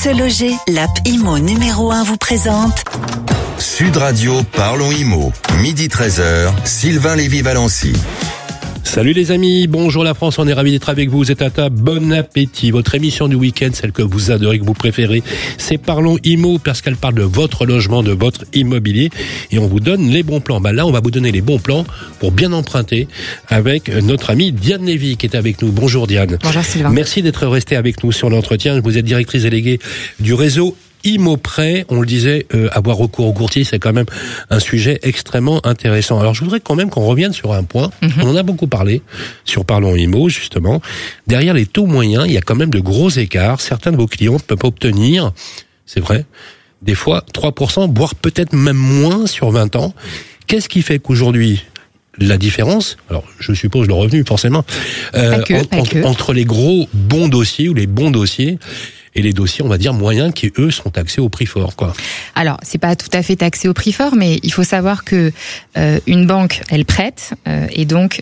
Se loger, l'app IMO numéro 1 vous présente Sud Radio, parlons IMO. Midi 13h, Sylvain Lévy-Valency. Salut les amis, bonjour la France, on est ravis d'être avec vous, vous êtes à table, bon appétit. Votre émission du week-end, celle que vous adorez, que vous préférez, c'est Parlons IMO, parce qu'elle parle de votre logement, de votre immobilier, et on vous donne les bons plans. Là, on va vous donner les bons plans pour bien emprunter avec notre amie Diane Lévy qui est avec nous. Bonjour Diane. Bonjour Sylvain. Merci d'être resté avec nous sur l'entretien. Vous êtes directrice déléguée du réseau IMOPrêt, on le disait, avoir recours au courtier, c'est quand même un sujet extrêmement intéressant. Alors je voudrais quand même qu'on revienne sur un point, on en a beaucoup parlé, sur Parlons IMO justement, derrière les taux moyens, il y a quand même de gros écarts, certains de vos clients peuvent obtenir, c'est vrai, des fois 3%, voire peut-être même moins sur 20 ans. Qu'est-ce qui fait qu'aujourd'hui, la différence, alors je suppose le revenu forcément, entre les gros bons dossiers ou les bons dossiers, et les dossiers, on va dire, moyens qui, eux, sont taxés au prix fort, quoi. Alors, c'est pas tout à fait taxé au prix fort, mais il faut savoir que une banque, elle prête, et donc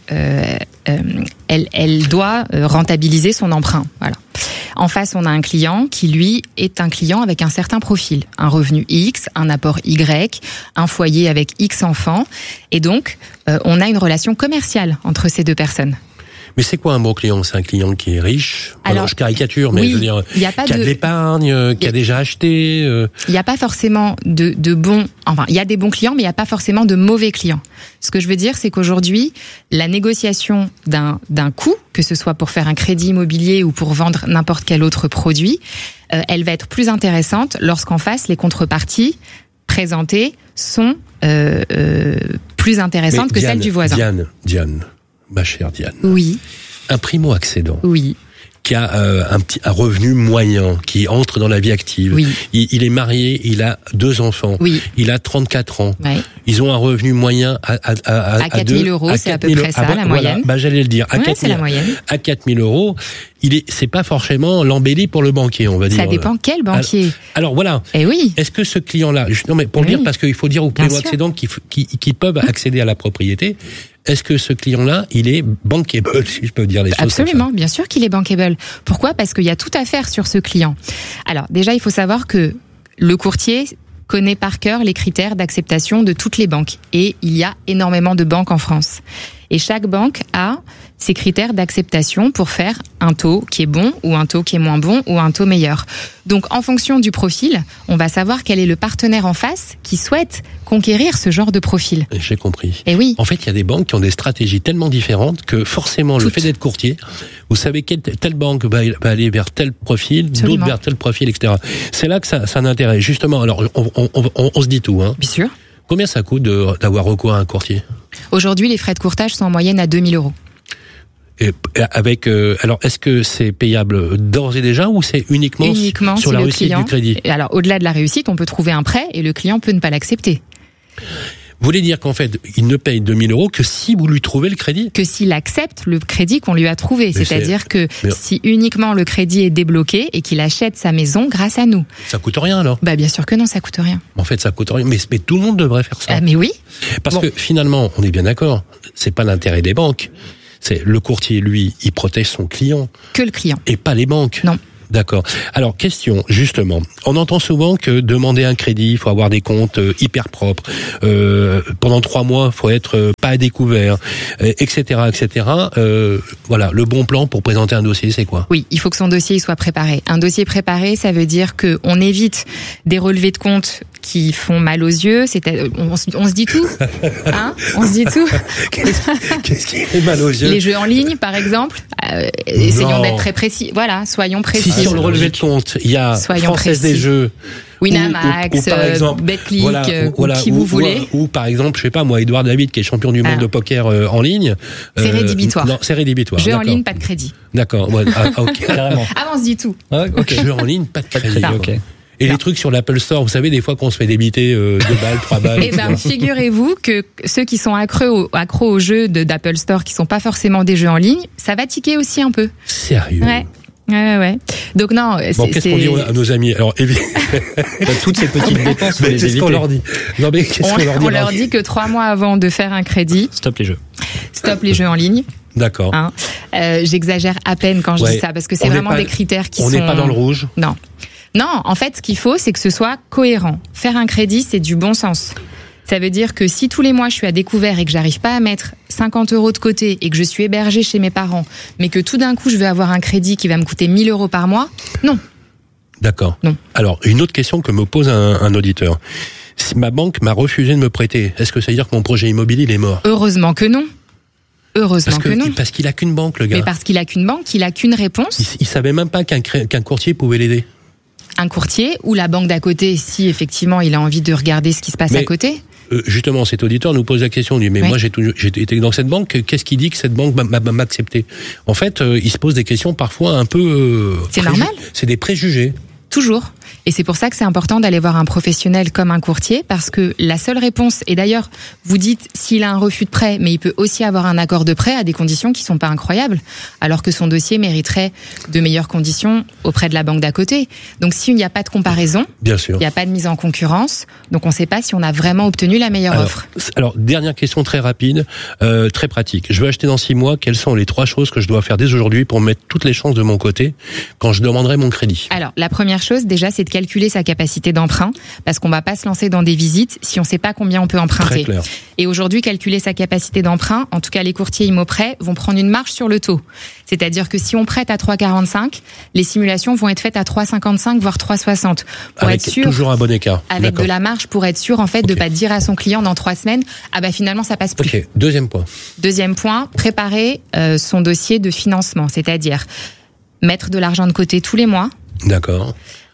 elle doit rentabiliser son emprunt. Voilà. En face, on a un client qui, lui, est un client avec un certain profil. Un revenu X, un apport Y, un foyer avec X enfants. Et donc, on a une relation commerciale entre ces deux personnes. Mais c'est quoi un bon client ? C'est un client qui est riche. Alors, je caricature, mais oui, je veux dire, qui a de l'épargne, qui a déjà acheté. Il n'y a pas forcément de bons. Enfin, il y a des bons clients, mais il n'y a pas forcément de mauvais clients. Ce que je veux dire, c'est qu'aujourd'hui, la négociation d'un coût, que ce soit pour faire un crédit immobilier ou pour vendre n'importe quel autre produit, elle va être plus intéressante lorsqu'en face, les contreparties présentées sont plus intéressantes que celles du voisin. Diane. Ma chère Diane. Oui. Un primo-accédant. Oui. Qui a un revenu moyen, qui entre dans la vie active. Oui. Il est marié, il a 2 enfants. Oui. Il a 34 ans. Oui. Ils ont un revenu moyen à 4 000 euros, c'est à peu près ça, la moyenne. J'allais le dire. C'est la moyenne. À 4 000 euros, c'est pas forcément l'embellie pour le banquier, on va dire. Ça dépend quel banquier. Alors voilà. Eh oui. Est-ce que ce client-là, non mais pour le dire, parce qu'il faut dire aux primo-accédants qui peuvent accéder à la propriété, est-ce que ce client-là, il est bankable, si je peux dire les choses? Absolument, bien sûr qu'il est bankable. Pourquoi ? Parce qu'il y a tout à faire sur ce client. Alors, déjà, il faut savoir que le courtier connaît par cœur les critères d'acceptation de toutes les banques. Et il y a énormément de banques en France. Et chaque banque a ses critères d'acceptation pour faire un taux qui est bon, ou un taux qui est moins bon, ou un taux meilleur. Donc, en fonction du profil, on va savoir quel est le partenaire en face qui souhaite conquérir ce genre de profil. J'ai compris. Et oui. En fait, il y a des banques qui ont des stratégies tellement différentes que forcément, le fait d'être courtier, vous savez telle banque va aller vers tel profil, Absolument. d'autres vers tel profil, etc. C'est là que ça a un intérêt. Justement, alors, on se dit tout, hein. Bien sûr. Combien ça coûte d'avoir recours à un courtier ? Aujourd'hui, les frais de courtage sont en moyenne à 2 000 euros. Et avec alors est-ce que c'est payable d'ores et déjà ou c'est uniquement sur la réussite du crédit ? Alors au-delà de la réussite, on peut trouver un prêt et le client peut ne pas l'accepter. Vous voulez dire qu'en fait, il ne paye 2 000 euros que si vous lui trouvez le crédit ? Que s'il accepte le crédit qu'on lui a trouvé. C'est-à-dire que si uniquement le crédit est débloqué et qu'il achète sa maison grâce à nous. Ça coûte rien alors ? Bah bien sûr que non, ça coûte rien. En fait, ça coûte rien. Mais tout le monde devrait faire ça. Mais oui. Parce que finalement, on est bien d'accord, c'est pas l'intérêt des banques. C'est le courtier, lui, il protège son client. Que le client. Et pas les banques. Non. D'accord. Alors, question, justement. On entend souvent que demander un crédit, il faut avoir des comptes hyper propres. Pendant 3 mois, il faut être pas à découvert, etc., etc. Voilà, le bon plan pour présenter un dossier, c'est quoi ? Oui, il faut que son dossier soit préparé. Un dossier préparé, ça veut dire qu'on évite des relevés de compte qui font mal aux yeux. On se dit tout, hein ? On se dit tout. Qu'est-ce qui fait mal aux yeux ? Les jeux en ligne, par exemple. Essayons d'être très précis. Voilà, soyons précis. Si sur le relevé de compte, il y a Française des Jeux, Winamax, Betclic, qui vous voulez. Ou par exemple, je sais pas moi, Edouard David qui est champion du monde de poker en ligne. C'est rédhibitoire. Non, c'est rédhibitoire. Jeux en ligne, pas de crédit. D'accord. Ouais, ok. Carrément. Ah, on se dit tout. Jeux en ligne, pas de crédit. Ok. Et les trucs sur l'Apple Store, vous savez, des fois qu'on se fait débiter 2 balles, 3 balles. Eh ben, figurez-vous que ceux qui sont accros aux jeux d'Apple Store, qui sont pas forcément des jeux en ligne, ça va tiquer aussi un peu. Sérieux ? Ouais. Donc non, qu'est-ce qu'on dit à nos amis ? Alors, toutes ces petites dépenses, mais qu'est-ce qu'on leur dit ? Non, mais qu'est-ce qu'on leur dit ? On leur dit que 3 mois avant de faire un crédit, stop les jeux. Stop les jeux en ligne. D'accord. J'exagère à peine quand je dis ça, parce que c'est vraiment des critères qui sont... On n'est pas dans le rouge ? Non. Non, en fait, ce qu'il faut, c'est que ce soit cohérent. Faire un crédit, c'est du bon sens. Ça veut dire que si tous les mois je suis à découvert et que j'arrive pas à mettre 50 € de côté et que je suis hébergée chez mes parents, mais que tout d'un coup je vais avoir un crédit qui va me coûter 1 000 € par mois, non. D'accord. Non. Alors, une autre question que me pose un auditeur. Si ma banque m'a refusé de me prêter, est-ce que ça veut dire que mon projet immobilier il est mort ? Heureusement que non. Heureusement que non. Parce qu'il a qu'une banque, le gars. Mais parce qu'il a qu'une banque, il a qu'une réponse. Il savait même pas qu'un courtier pouvait l'aider. Un courtier ou la banque d'à côté, si effectivement il a envie de regarder ce qui se passe à côté. Justement, cet auditeur nous pose la question, mais moi j'ai été dans cette banque, qu'est-ce qui dit que cette banque m'a accepté ? En fait, il se pose des questions parfois un peu... c'est normal. C'est des préjugés. Toujours. Et c'est pour ça que c'est important d'aller voir un professionnel comme un courtier, parce que la seule réponse, et d'ailleurs, vous dites s'il a un refus de prêt, mais il peut aussi avoir un accord de prêt à des conditions qui sont pas incroyables, alors que son dossier mériterait de meilleures conditions auprès de la banque d'à côté. Donc s'il n'y a pas de comparaison, bien sûr, il n'y a pas de mise en concurrence, donc on ne sait pas si on a vraiment obtenu la meilleure offre. Alors, dernière question très rapide, très pratique. Je veux acheter dans 6 mois, quelles sont les 3 choses que je dois faire dès aujourd'hui pour mettre toutes les chances de mon côté quand je demanderai mon crédit ? Alors, la première chose, déjà, c'est de calculer sa capacité d'emprunt, parce qu'on va pas se lancer dans des visites si on sait pas combien on peut emprunter. Très clair. Et aujourd'hui, calculer sa capacité d'emprunt, en tout cas les courtiers IMOPrêt vont prendre une marge sur le taux. C'est-à-dire que si on prête à 3,45, les simulations vont être faites à 3,55 voire 3,60 pour avec être sûr. Toujours un bon écart. Avec de la marge pour être sûr en fait de pas dire à son client dans 3 semaines finalement ça passe plus. OK, deuxième point. Deuxième point, préparer son dossier de financement, c'est-à-dire mettre de l'argent de côté tous les mois. D'accord.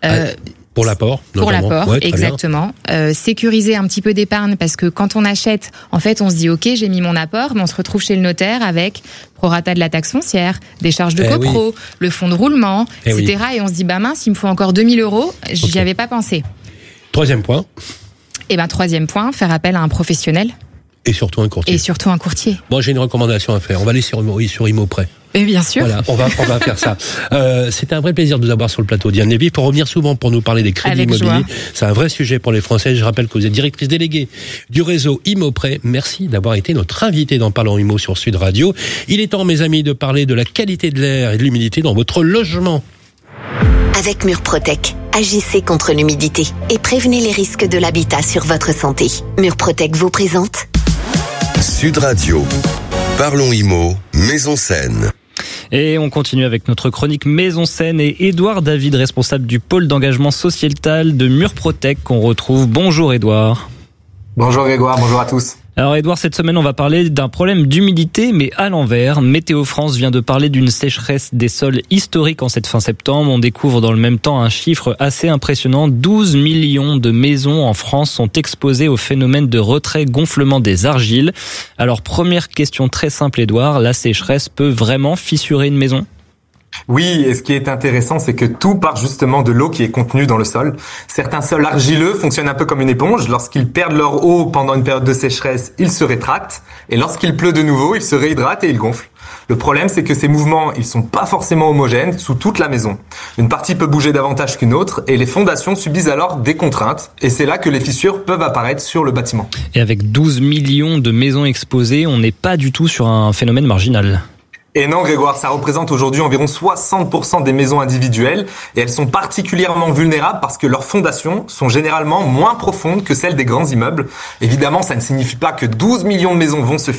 Pour l'apport, notamment. Pour l'apport, exactement. Sécuriser un petit peu d'épargne, parce que quand on achète, en fait, on se dit ok, j'ai mis mon apport, mais on se retrouve chez le notaire avec prorata de la taxe foncière, des charges de copro, le fonds de roulement, etc. Et on se dit mince, il me faut encore 2 000 €. J'y avais pas pensé. Troisième point. Troisième point, faire appel à un professionnel. Et surtout un courtier. Moi, j'ai une recommandation à faire. On va aller sur IMOPrêt. Et bien sûr. Voilà, on va faire ça. C'était un vrai plaisir de vous avoir sur le plateau, Diane Lévy, pour revenir souvent pour nous parler des crédits immobiliers. C'est un vrai sujet pour les Français. Je rappelle que vous êtes directrice déléguée du réseau IMOPrêt. Merci d'avoir été notre invitée dans Parlons Immo sur Sud Radio. Il est temps, mes amis, de parler de la qualité de l'air et de l'humidité dans votre logement. Avec Murprotec, agissez contre l'humidité et prévenez les risques de l'habitat sur votre santé. Murprotec vous présente Sud Radio. Parlons Immo, Maison Saine. Et on continue avec notre chronique Maison Saine et Édouard David, responsable du pôle d'engagement sociétal de Murprotec, qu'on retrouve. Bonjour Édouard. Bonjour Grégoire, bonjour à tous. Alors Édouard, cette semaine on va parler d'un problème d'humidité, mais à l'envers. Météo France vient de parler d'une sécheresse des sols historique en cette fin septembre. On découvre dans le même temps un chiffre assez impressionnant. 12 millions de maisons en France sont exposées au phénomène de retrait-gonflement des argiles. Alors première question très simple Édouard, la sécheresse peut vraiment fissurer une maison ? Oui, et ce qui est intéressant, c'est que tout part justement de l'eau qui est contenue dans le sol. Certains sols argileux fonctionnent un peu comme une éponge. Lorsqu'ils perdent leur eau pendant une période de sécheresse, ils se rétractent. Et lorsqu'il pleut de nouveau, ils se réhydratent et ils gonflent. Le problème, c'est que ces mouvements, ils sont pas forcément homogènes sous toute la maison. Une partie peut bouger davantage qu'une autre et les fondations subissent alors des contraintes. Et c'est là que les fissures peuvent apparaître sur le bâtiment. Et avec 12 millions de maisons exposées, on n'est pas du tout sur un phénomène marginal. Et non Grégoire, ça représente aujourd'hui environ 60% des maisons individuelles et elles sont particulièrement vulnérables parce que leurs fondations sont généralement moins profondes que celles des grands immeubles. Évidemment, ça ne signifie pas que 12 millions de maisons vont se